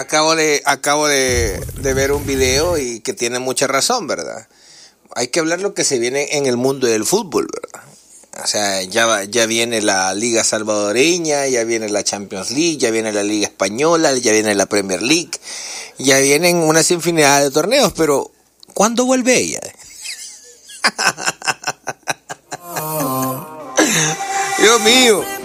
acabo de ver un video y que tiene mucha razón, ¿verdad? Hay que hablar lo que se viene en el mundo del fútbol, ¿verdad? O sea, ya viene la Liga Salvadoreña, ya viene la Champions League, ya viene la Liga Española, ya viene la Premier League, ya vienen una infinidad de torneos, pero ¿cuándo vuelve ella? Dios mío.